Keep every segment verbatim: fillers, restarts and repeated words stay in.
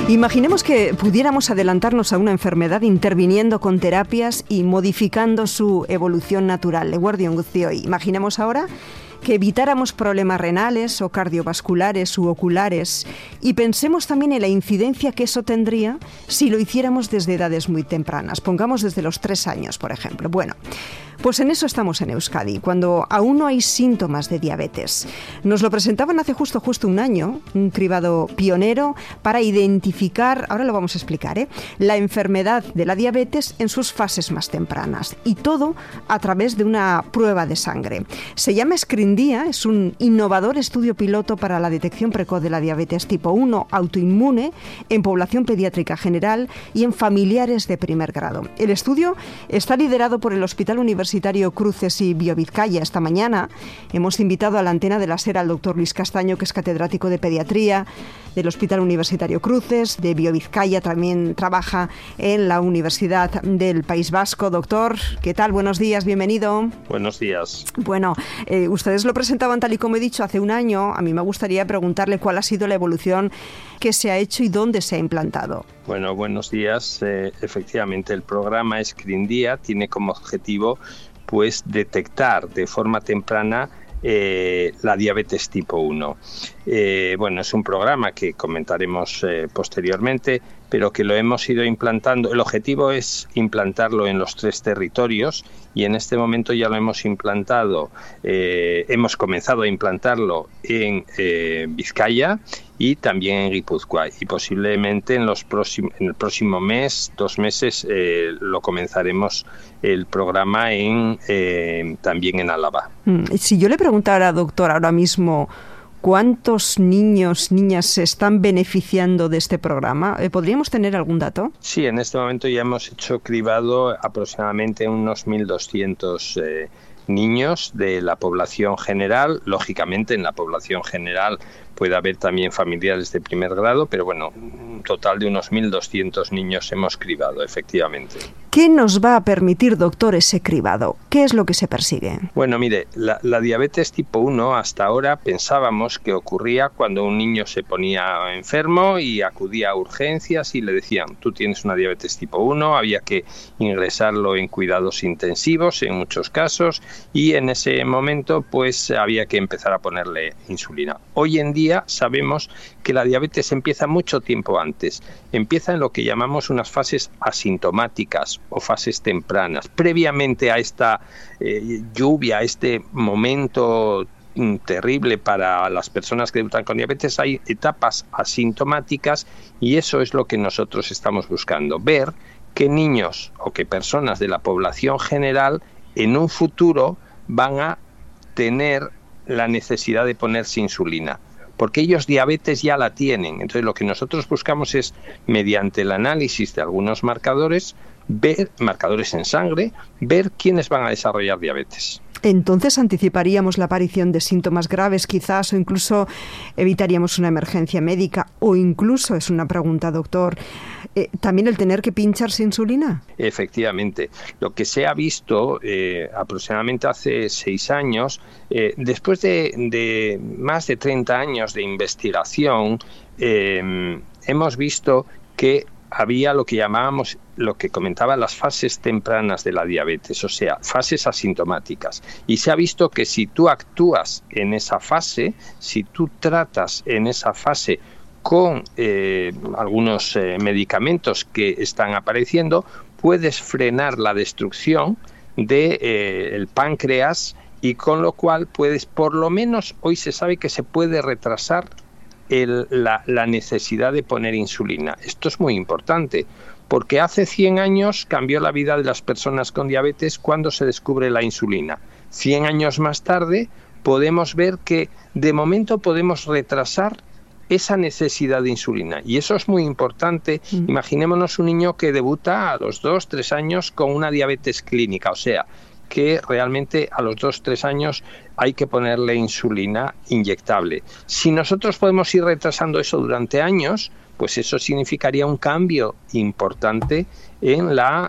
Imaginemos que pudiéramos adelantarnos a una enfermedad interviniendo con terapias y modificando su evolución natural. Eguerdion Guztioi. Imaginemos ahora que evitáramos problemas renales o cardiovasculares u oculares y pensemos también en la incidencia que eso tendría si lo hiciéramos desde edades muy tempranas. Pongamos desde los tres años, por ejemplo. Bueno, pues en eso estamos en Euskadi, cuando aún no hay síntomas de diabetes. Nos lo presentaban hace justo, justo un año, un cribado pionero para identificar, ahora lo vamos a explicar, ¿eh? la enfermedad de la diabetes en sus fases más tempranas. Y todo a través de una prueba de sangre. Se llama Screendia, es un innovador estudio piloto para la detección precoz de la diabetes tipo uno autoinmune en población pediátrica general y en familiares de primer grado. El estudio está liderado por el Hospital Universitario Universitario Cruces y Biovizcaya. Esta mañana hemos invitado a la antena de la SER al doctor Luis Castaño, que es catedrático de pediatría del Hospital Universitario Cruces, de Biovizcaya, también trabaja en la Universidad del País Vasco. Doctor, ¿qué tal? Buenos días, bienvenido. Buenos días. Bueno, eh, ustedes lo presentaban tal y como he dicho hace un año. A mí me gustaría preguntarle cuál ha sido la evolución que se ha hecho y dónde se ha implantado. Bueno, buenos días. Eh, efectivamente, el programa Screendia tiene como objetivo pues detectar de forma temprana eh, la diabetes tipo uno. Eh, bueno, es un programa que comentaremos eh, posteriormente, pero que lo hemos ido implantando. El objetivo es implantarlo en los tres territorios y en este momento ya lo hemos implantado, eh, hemos comenzado a implantarlo en eh, Vizcaya y también en Guipúzcoa, y posiblemente en, los próximos, en el próximo mes, dos meses, eh, lo comenzaremos el programa en eh, también en Álava. Si yo le preguntara, doctor, ahora mismo, ¿cuántos niños, niñas se están beneficiando de este programa? ¿Podríamos tener algún dato? Sí, en este momento ya hemos hecho cribado aproximadamente unos mil doscientos eh, niños de la población general. Lógicamente, en la población general puede haber también familiares de primer grado, pero bueno, un total de unos mil doscientos niños hemos cribado, efectivamente. ¿Qué nos va a permitir, doctor, ese cribado? ¿Qué es lo que se persigue? Bueno, mire, la, la diabetes tipo uno hasta ahora pensábamos que ocurría cuando un niño se ponía enfermo y acudía a urgencias y le decían, tú tienes una diabetes tipo uno, había que ingresarlo en cuidados intensivos en muchos casos y en ese momento pues había que empezar a ponerle insulina. Hoy en día sabemos que la diabetes empieza mucho tiempo antes, empieza en lo que llamamos unas fases asintomáticas o fases tempranas. Previamente a esta eh, lluvia, a este momento mm, terrible para las personas que debutan con diabetes, hay etapas asintomáticas y eso es lo que nosotros estamos buscando, ver qué niños o qué personas de la población general en un futuro van a tener la necesidad de ponerse insulina, porque ellos diabetes ya la tienen. Entonces lo que nosotros buscamos es, mediante el análisis de algunos marcadores, ver marcadores en sangre, ver quiénes van a desarrollar diabetes. Entonces anticiparíamos la aparición de síntomas graves quizás, o incluso evitaríamos una emergencia médica, o incluso, es una pregunta, doctor, eh, ¿también el tener que pincharse insulina? Efectivamente. Lo que se ha visto eh, aproximadamente hace seis años, eh, después de, de más de treinta años de investigación, eh, hemos visto que había lo que llamábamos, lo que comentaba, las fases tempranas de la diabetes, o sea, fases asintomáticas. Y se ha visto que si tú actúas en esa fase, si tú tratas en esa fase con eh, algunos eh, medicamentos que están apareciendo, puedes frenar la destrucción del eh, páncreas y con lo cual puedes, por lo menos hoy se sabe que se puede retrasar El, la, la necesidad de poner insulina. Esto es muy importante porque hace cien años cambió la vida de las personas con diabetes cuando se descubre la insulina. cien años más tarde podemos ver que de momento podemos retrasar esa necesidad de insulina y eso es muy importante. Mm. Imaginémonos un niño que debuta a los dos, tres años con una diabetes clínica, o sea, que realmente a los dos, tres años hay que ponerle insulina inyectable. Si nosotros podemos ir retrasando eso durante años, pues eso significaría un cambio importante en la,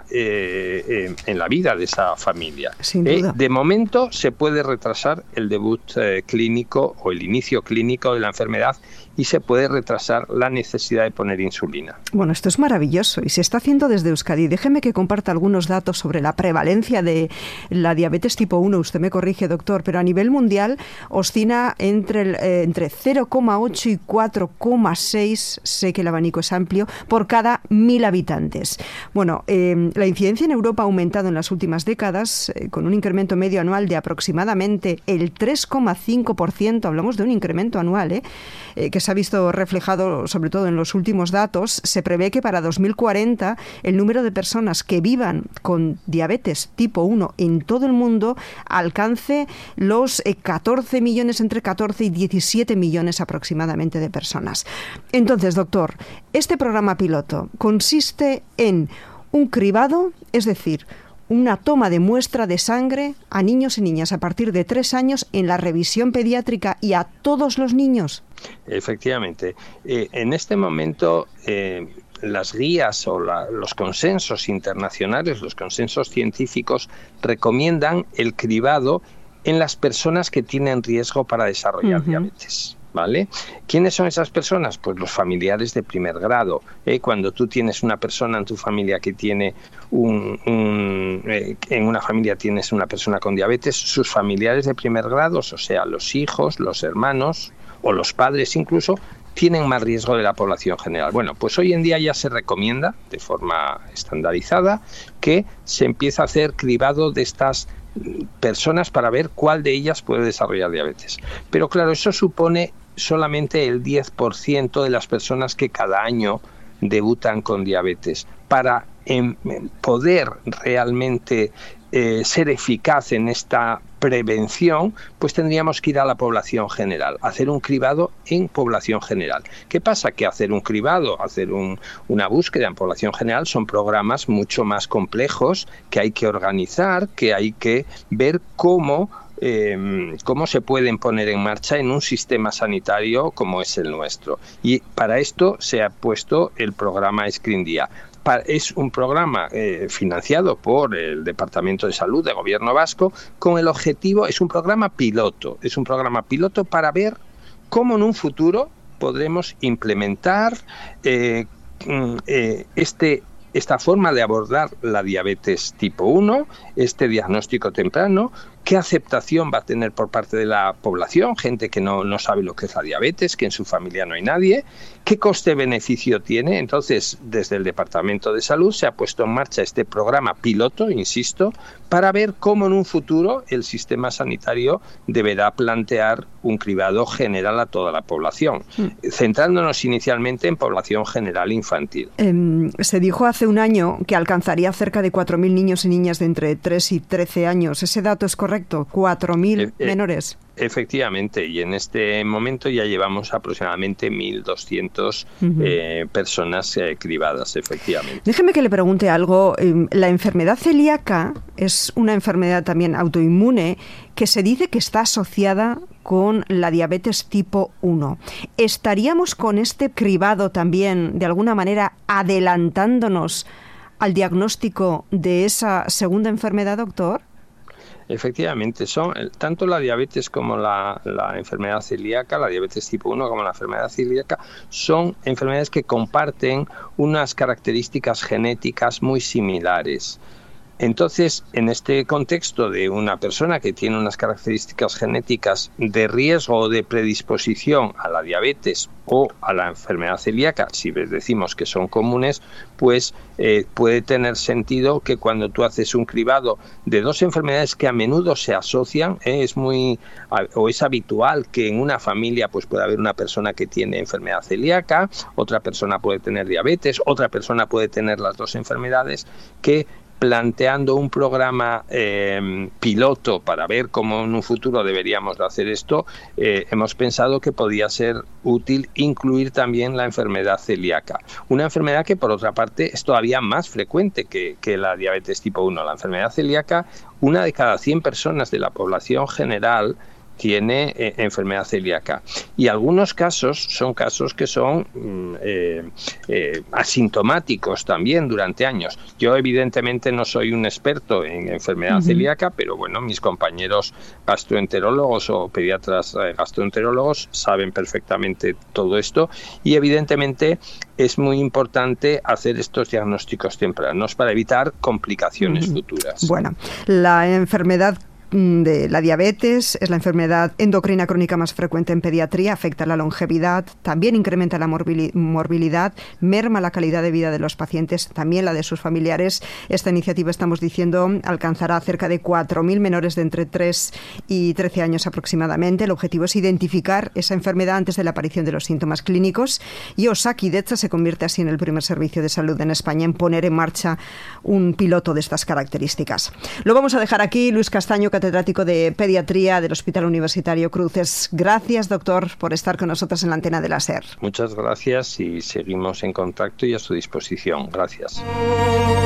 eh, en la vida de esa familia. Sin duda. Eh, de momento se puede retrasar el debut eh, clínico o el inicio clínico de la enfermedad y se puede retrasar la necesidad de poner insulina. Bueno, esto es maravilloso y se está haciendo desde Euskadi. Déjeme que comparta algunos datos sobre la prevalencia de la diabetes tipo uno. Usted me corrige, doctor, pero a nivel mundial oscila entre, el, eh, entre cero coma ocho y cuatro coma seis, sé que el abanico es amplio, por cada mil habitantes. Bueno, eh, la incidencia en Europa ha aumentado en las últimas décadas eh, con un incremento medio anual de aproximadamente el tres coma cinco por ciento. Hablamos de un incremento anual, ¿eh? Eh, que se ha visto reflejado sobre todo en los últimos datos. Se prevé que para dos mil cuarenta el número de personas que vivan con diabetes tipo uno en todo el mundo alcance los eh, catorce millones, entre catorce y diecisiete millones aproximadamente de personas. Entonces, doctor, este programa piloto consiste en un cribado, es decir, una toma de muestra de sangre a niños y niñas a partir de tres años en la revisión pediátrica y a todos los niños. Efectivamente. Eh, en este momento, eh, las guías o la, los consensos internacionales, los consensos científicos, recomiendan el cribado en las personas que tienen riesgo para desarrollar uh-huh. diabetes. ¿Vale? ¿Quiénes son esas personas? Pues los familiares de primer grado. ¿eh? Cuando tú tienes una persona en tu familia que tiene un, un eh, en una familia tienes una persona con diabetes, sus familiares de primer grado, o sea, los hijos, los hermanos o los padres incluso, tienen más riesgo de la población general. Bueno, pues hoy en día ya se recomienda de forma estandarizada que se empiece a hacer cribado de estas personas para ver cuál de ellas puede desarrollar diabetes. Pero claro, eso supone solamente el diez por ciento de las personas que cada año debutan con diabetes. Para eh, poder realmente eh, ser eficaz en esta prevención, pues tendríamos que ir a la población general, hacer un cribado en población general. ¿Qué pasa? Que hacer un cribado, hacer un, una búsqueda en población general son programas mucho más complejos que hay que organizar, que hay que ver cómo Eh, cómo se pueden poner en marcha en un sistema sanitario como es el nuestro. Y para esto se ha puesto el programa ScreenDia. Es un programa eh, financiado por el Departamento de Salud del Gobierno Vasco con el objetivo, es un programa piloto, es un programa piloto para ver cómo en un futuro podremos implementar eh, eh, este esta forma de abordar la diabetes tipo uno, este diagnóstico temprano, qué aceptación va a tener por parte de la población, gente que no, no sabe lo que es la diabetes, que en su familia no hay nadie, qué coste-beneficio tiene. Entonces, desde el Departamento de Salud se ha puesto en marcha este programa piloto, insisto, para ver cómo en un futuro el sistema sanitario deberá plantear un cribado general a toda la población, mm. centrándonos inicialmente en población general infantil. Eh, se dijo hace un año que alcanzaría cerca de cuatro mil niños y niñas de entre tres y trece años. ¿Ese dato es correcto? ¿cuatro mil eh, eh, menores? Efectivamente, y en este momento ya llevamos aproximadamente mil doscientas uh-huh. eh, personas eh, cribadas, efectivamente. Déjeme que le pregunte algo. La enfermedad celíaca es una enfermedad también autoinmune que se dice que está asociada con la diabetes tipo uno. ¿Estaríamos con este cribado también, de alguna manera, adelantándonos al diagnóstico de esa segunda enfermedad, doctor? Efectivamente, son tanto la diabetes como la, la enfermedad celíaca, la diabetes tipo uno como la enfermedad celíaca, son enfermedades que comparten unas características genéticas muy similares. Entonces, en este contexto de una persona que tiene unas características genéticas de riesgo o de predisposición a la diabetes o a la enfermedad celíaca, si decimos que son comunes, pues eh, puede tener sentido que cuando tú haces un cribado de dos enfermedades que a menudo se asocian, eh, es muy o es habitual que en una familia pues pueda haber una persona que tiene enfermedad celíaca, otra persona puede tener diabetes, otra persona puede tener las dos enfermedades, que planteando un programa eh, piloto para ver cómo en un futuro deberíamos de hacer esto, eh, hemos pensado que podía ser útil incluir también la enfermedad celíaca. Una enfermedad que, por otra parte, es todavía más frecuente que, que la diabetes tipo uno. La enfermedad celíaca, una de cada cien personas de la población general tiene eh, enfermedad celíaca. Y algunos casos son casos que son eh, eh, asintomáticos también durante años. Yo evidentemente no soy un experto en enfermedad uh-huh. celíaca, pero bueno, mis compañeros gastroenterólogos o pediatras eh, gastroenterólogos saben perfectamente todo esto, y evidentemente es muy importante hacer estos diagnósticos tempranos para evitar complicaciones uh-huh. futuras. Bueno, la enfermedad de la diabetes es la enfermedad endocrina crónica más frecuente en pediatría, afecta la longevidad, también incrementa la morbilidad, merma la calidad de vida de los pacientes, también la de sus familiares. Esta iniciativa, estamos diciendo, alcanzará a cerca de cuatro mil menores de entre tres y trece años aproximadamente. El objetivo es identificar esa enfermedad antes de la aparición de los síntomas clínicos, y Osakidetza se convierte así en el primer servicio de salud en España en poner en marcha un piloto de estas características. Lo vamos a dejar aquí. Luis Castaño, catedrático de Pediatría del Hospital Universitario Cruces. Gracias, doctor, por estar con nosotros en la antena de la SER. Muchas gracias y seguimos en contacto y a su disposición. Gracias.